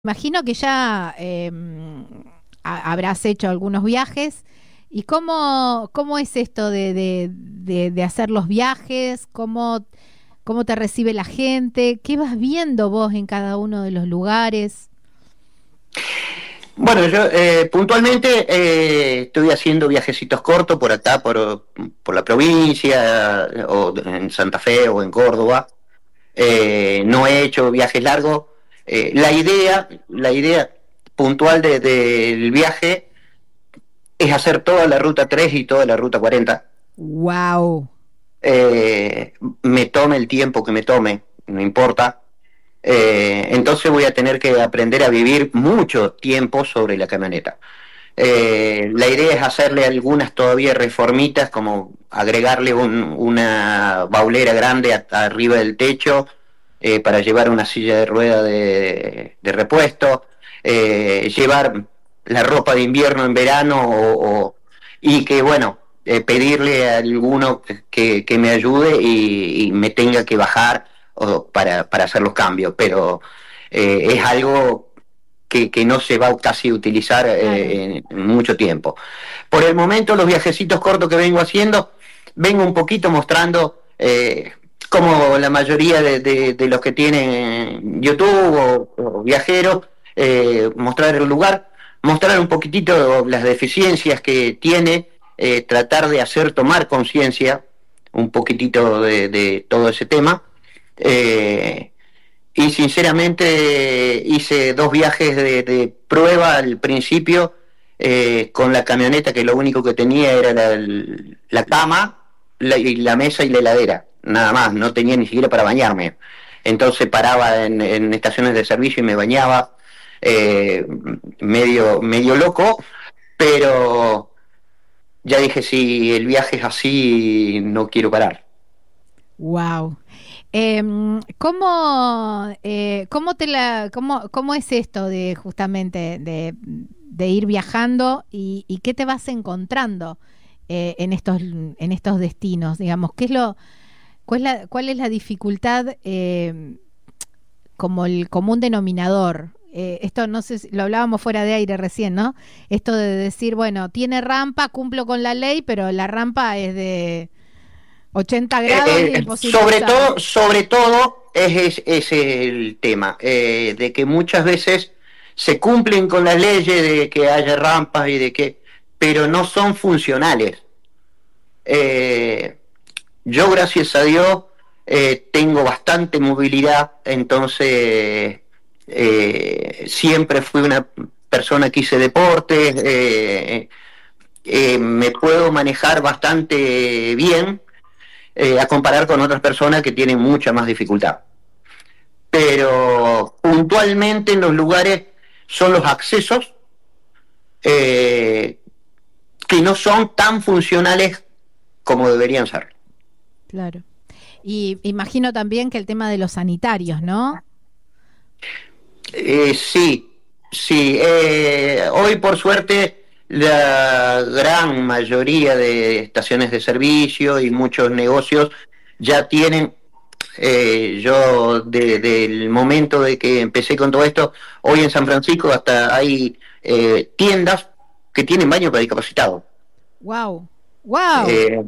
Imagino que ya habrás hecho algunos viajes. ¿Y cómo es esto de hacer los viajes? ¿Cómo te recibe la gente? ¿Qué vas viendo vos en cada uno de los lugares? Bueno, yo puntualmente estoy haciendo viajecitos cortos por acá, por la provincia, o en Santa Fe o en Córdoba. No he hecho viajes largos. La idea puntual del viaje es hacer toda la ruta 3 y toda la ruta 40. ¡Wow! Me tome el tiempo que me tome, no importa. Entonces voy a tener que aprender a vivir mucho tiempo sobre la camioneta. La idea es hacerle algunas todavía reformitas, como agregarle una baulera grande arriba del techo, para llevar una silla de rueda de repuesto, llevar la ropa de invierno en verano, y que bueno, pedirle a alguno que me ayude y me tenga que bajar para hacer los cambios, pero es algo que no se va a casi utilizar Claro. en mucho tiempo. Por el momento, los viajecitos cortos que vengo haciendo, vengo un poquito mostrando, como la mayoría de los que tienen YouTube o viajeros, mostrar el lugar, mostrar un poquitito las deficiencias que tiene, tratar de hacer tomar conciencia un poquitito de todo ese tema. Y sinceramente hice 2 viajes de prueba al principio, con la camioneta, que lo único que tenía era la cama, y la mesa y la heladera, nada más, no tenía ni siquiera para bañarme. Entonces paraba en estaciones de servicio y me bañaba, medio loco, pero ya dije, si el viaje es así, no quiero parar. Wow. ¿Cómo es esto de justamente de ir viajando y qué te vas encontrando en estos destinos? Digamos, ¿cuál es la dificultad, como el común denominador? Esto no sé, lo hablábamos fuera de aire recién, ¿no? Esto de decir, bueno, tiene rampa, cumplo con la ley, pero la rampa es de 80 grados y imposible Sobre usar. todo, es el tema, de que muchas veces se cumplen con las leyes de que haya rampas pero no son funcionales. Eh, yo, gracias a Dios, tengo bastante movilidad, entonces siempre fui una persona que hice deportes, me puedo manejar bastante bien, a comparar con otras personas que tienen mucha más dificultad. Pero puntualmente en los lugares son los accesos, eh, que no son tan funcionales como deberían ser. Claro. Y imagino también que el tema de los sanitarios, ¿no? Sí, sí. Hoy, por suerte, la gran mayoría de estaciones de servicio y muchos negocios ya tienen. Yo, del momento de que empecé con todo esto, hoy en San Francisco hasta hay tiendas que tienen baño para discapacitados. Wow, wow. Eh,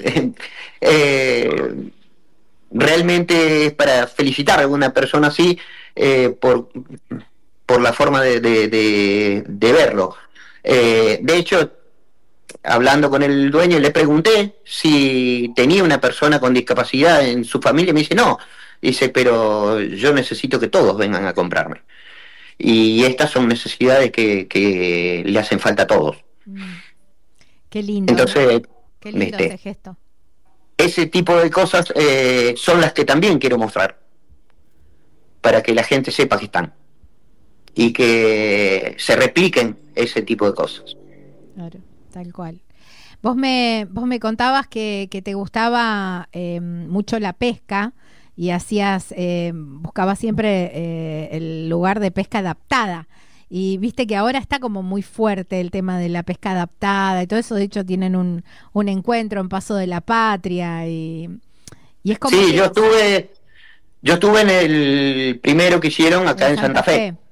eh, Realmente es para felicitar a alguna persona así, por la forma de verlo. De hecho, hablando con el dueño, le pregunté si tenía una persona con discapacidad en su familia, y me dice no. Dice, pero yo necesito que todos vengan a comprarme. Y estas son necesidades que le hacen falta a todos. Mm, qué lindo, ¿no? Entonces, Qué lindo ese este, gesto. ese tipo de cosas son las que también quiero mostrar, para que la gente sepa que están y que se repliquen ese tipo de cosas. Claro, tal cual. Vos me contabas que te gustaba mucho la pesca y buscabas siempre el lugar de pesca adaptada. Y viste que ahora está como muy fuerte el tema de la pesca adaptada y todo eso. De hecho, tienen un encuentro en Paso de la Patria y es como Sí, que yo estuve en el primero que hicieron en acá en Santa Santa Fe. Fe.